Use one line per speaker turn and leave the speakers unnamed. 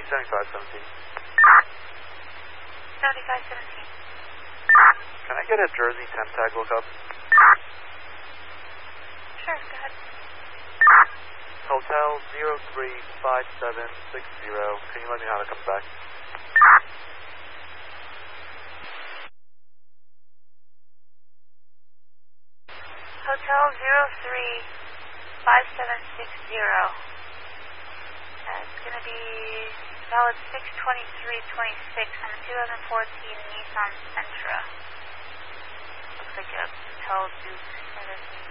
7517.
7517.
Can I get a Jersey temp tag lookup?
Sure, go ahead.
Hotel 035760. Can you let me know how to come back?
Hotel 035760. It's going to be valid 6/23/26 on a 2014 Nissan Sentra. Looks like a Hotel Duke.